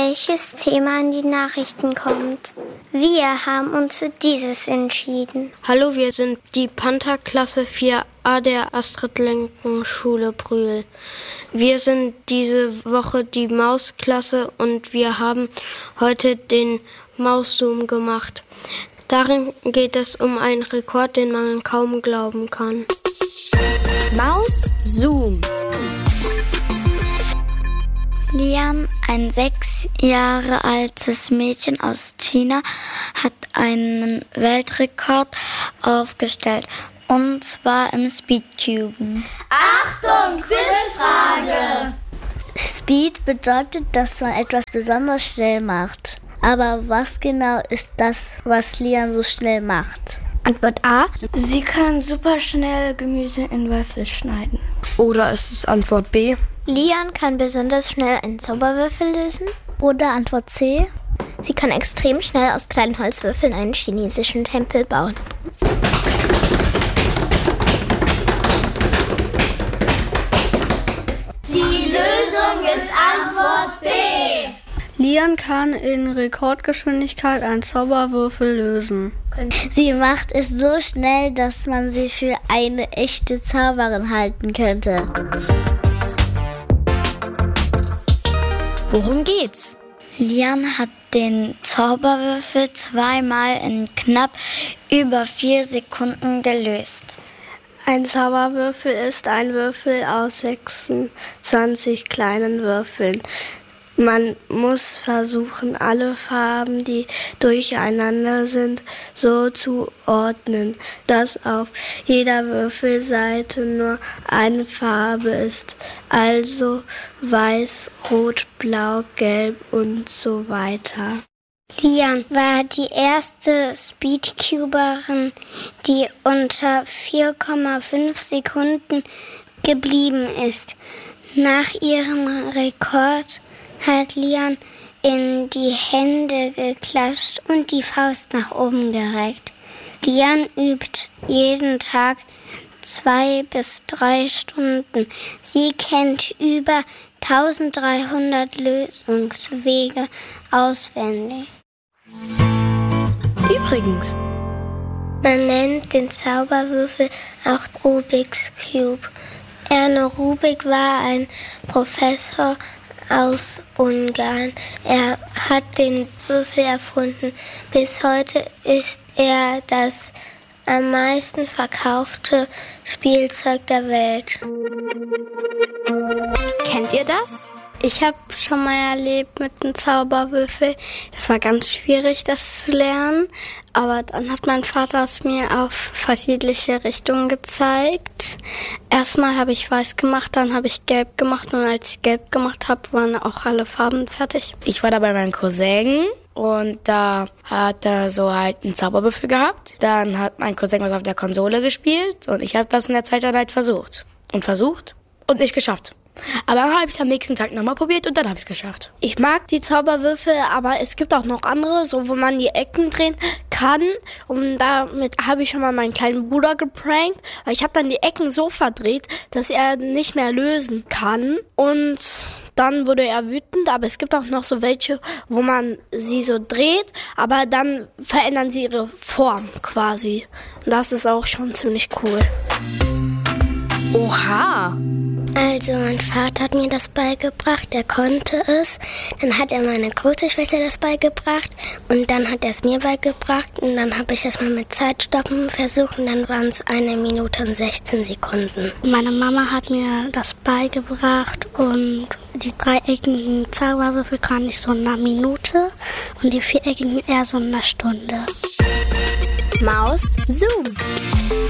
welches Thema in die Nachrichten kommt. Wir haben uns für dieses entschieden. Hallo, wir sind die Panther-Klasse 4a der Astrid-Lenken-Schule Brühl. Wir sind diese Woche die Maus-Klasse und wir haben heute den Maus-Zoom gemacht. Darin geht es um einen Rekord, den man kaum glauben kann. Maus-Zoom. Lian, ein 6 Jahre altes Mädchen aus China, hat einen Weltrekord aufgestellt. Und zwar im Speedcuben. Achtung, Quizfrage! Speed bedeutet, dass man etwas besonders schnell macht. Aber was genau ist das, was Lian so schnell macht? Antwort A. Sie kann super schnell Gemüse in Würfel schneiden. Oder ist es Antwort B? Lian kann besonders schnell einen Zauberwürfel lösen. Oder Antwort C? Sie kann extrem schnell aus kleinen Holzwürfeln einen chinesischen Tempel bauen. Die Lösung ist Antwort B. Lian kann in Rekordgeschwindigkeit einen Zauberwürfel lösen. Sie macht es so schnell, dass man sie für eine echte Zauberin halten könnte. Worum geht's? Lian hat den Zauberwürfel 2-mal in knapp über 4 Sekunden gelöst. Ein Zauberwürfel ist ein Würfel aus 26 kleinen Würfeln. Man muss versuchen, alle Farben, die durcheinander sind, so zu ordnen, dass auf jeder Würfelseite nur eine Farbe ist. Also weiß, rot, blau, gelb und so weiter. Lian war die erste Speedcuberin, die unter 4,5 Sekunden geblieben ist. Nach ihrem Rekord hat Lian in die Hände geklatscht und die Faust nach oben gereckt. Lian übt jeden Tag 2 bis 3 Stunden. Sie kennt über 1300 Lösungswege auswendig. Übrigens, Man nennt den Zauberwürfel auch Rubik's Cube. Erno Rubik war ein Professor aus Ungarn. Er hat den Würfel erfunden. Bis heute ist er das am meisten verkaufte Spielzeug der Welt. kennt ihr das? Ich habe schon mal erlebt mit einem Zauberwürfel. Das war ganz schwierig, das zu lernen. Aber dann hat mein Vater es mir auf verschiedene Richtungen gezeigt. Erstmal habe ich weiß gemacht, dann habe ich gelb gemacht. Und als ich gelb gemacht habe, waren auch alle Farben fertig. Ich war da bei meinem Cousin und da hat er so halt einen Zauberwürfel gehabt. Dann hat mein Cousin was auf der Konsole gespielt und ich habe das in der Zeit dann halt versucht und nicht geschafft. Aber dann habe ich es am nächsten Tag nochmal probiert und dann habe ich es geschafft. Ich mag die Zauberwürfel, aber es gibt auch noch andere, so wo man die Ecken drehen kann. Und damit habe ich schon mal meinen kleinen Bruder geprankt, weil ich habe dann die Ecken so verdreht, dass er nicht mehr lösen kann. Und dann wurde er wütend, aber es gibt auch noch so welche, wo man sie so dreht, aber dann verändern sie ihre Form quasi. Und das ist auch schon ziemlich cool. Oha! Also mein Vater hat mir das beigebracht, er konnte es. Dann hat er meiner große Schwester das beigebracht und dann hat er es mir beigebracht und dann habe ich das mal mit Zeitstoppen versucht und dann waren es 1 Minute und 16 Sekunden. Meine Mama hat mir das beigebracht und die dreieckigen Zauberwürfel kann ich so in einer Minute und die viereckigen eher so in einer Stunde. Maus-Zoom.